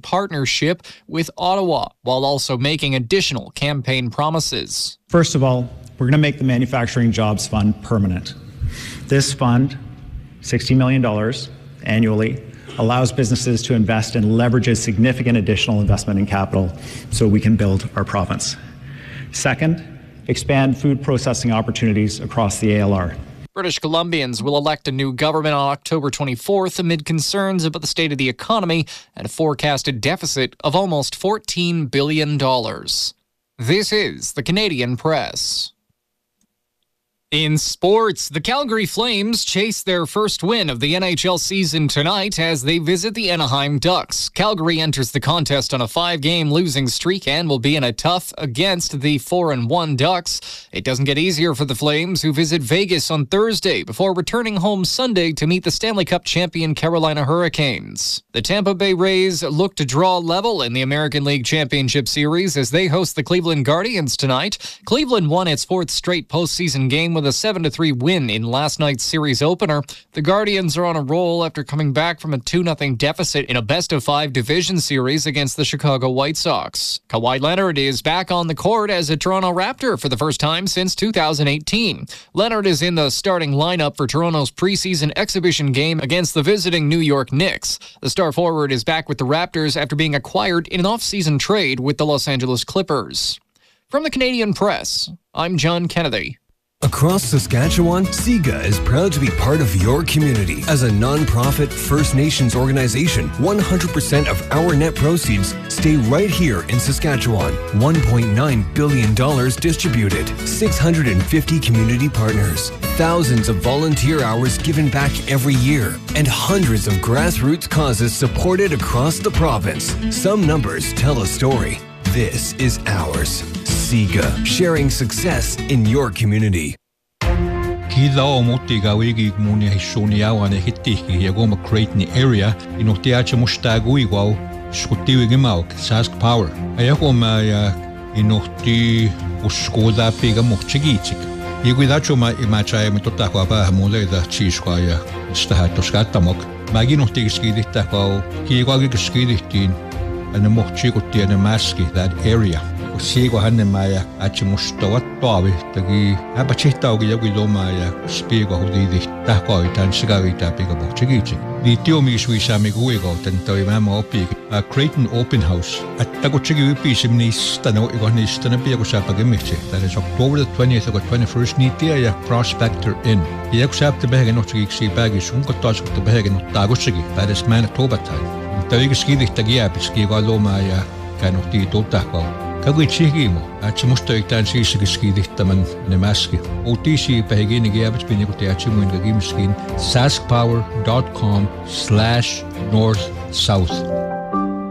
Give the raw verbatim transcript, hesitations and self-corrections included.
partnership with Ottawa, while also making additional campaign promises. First of all, we're going to make the Manufacturing Jobs Fund permanent. This fund, sixty million dollars annually, allows businesses to invest and leverages significant additional investment in capital so we can build our province. Second, expand food processing opportunities across the A L R. British Columbians will elect a new government on October twenty-fourth amid concerns about the state of the economy and a forecasted deficit of almost fourteen billion dollars. This is the Canadian Press. In sports, the Calgary Flames chase their first win of the N H L season tonight as they visit the Anaheim Ducks. Calgary enters the contest on a five-game losing streak and will be in a tough against the four and one Ducks. It doesn't get easier for the Flames, who visit Vegas on Thursday before returning home Sunday to meet the Stanley Cup champion Carolina Hurricanes. The Tampa Bay Rays look to draw level in the American League Championship Series as they host the Cleveland Guardians tonight. Cleveland won its fourth straight postseason game with a seven to three win in last night's series opener. The Guardians are on a roll after coming back from a two nothing deficit in a best-of-five division series against the Chicago White Sox. Kawhi Leonard is back on the court as a Toronto Raptor for the first time since two thousand eighteen. Leonard is in the starting lineup for Toronto's preseason exhibition game against the visiting New York Knicks. The star forward is back with the Raptors after being acquired in an off-season trade with the Los Angeles Clippers. From the Canadian Press, I'm John Kennedy. Across Saskatchewan, SIGA is proud to be part of your community. As a non-profit First Nations organization, one hundred percent of our net proceeds stay right here in Saskatchewan. one point nine billion dollars distributed, six hundred fifty community partners, thousands of volunteer hours given back every year, and hundreds of grassroots causes supported across the province. Some numbers tell a story. This is ours. SIGA, sharing success in your community. Kila o moti gawigi muni hishoni awane hitiki yagoma create ni area inotiache mustagu igual skutiwi gemau Sask Power. Ayagoma ya inoti uskoda pega mochigichik. Iguidacho ma imacha mitota kwa ba mole da chishwa ya stahato skatamok. Maginoti skidita kwa kiwagi skiditin and the mochiguti and the maski that area. Sigo hanne maya achi mustawa tawi tagi abachita ogi yogi loma ya spiego hudidi tahko itan sigawi tapiga bochigichi di tio mi sui sami guigo tento mama opi a Creighton Open House at tago chigi upi simni stano igoni stana piego sapage michi. That is October the twentieth or twenty-first ni tia ya Prospector Inn yego sap te behege no chigi si bagi sunko tas te behege no tago chigi. That is Manitoba time tagi skidi tagi apiski ga loma ya kanoti to tahko Kagui chihimo, achi mustoiktaan siisikiskidihtaman ne maski. Outisi pehegini giabits pinikuti achi muin gagimskin saskpower dot com slash north south.